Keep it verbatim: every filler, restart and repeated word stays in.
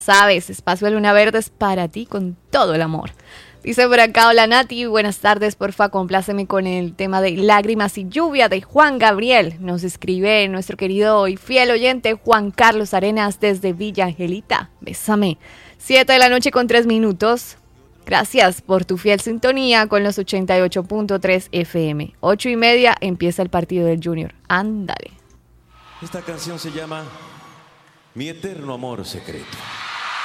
Sabes, Espacio de Luna Verde es para ti con todo el amor. Dice por acá, hola Nati, buenas tardes, porfa, compláceme con el tema de Lágrimas y Lluvia de Juan Gabriel. Nos escribe nuestro querido y fiel oyente Juan Carlos Arenas desde Villa Angelita. Bésame. Siete de la noche con tres minutos. Gracias por tu fiel sintonía con los ochenta y ocho punto tres F M. Ocho y media empieza el partido del Junior. Ándale. Esta canción se llama Mi Eterno Amor Secreto.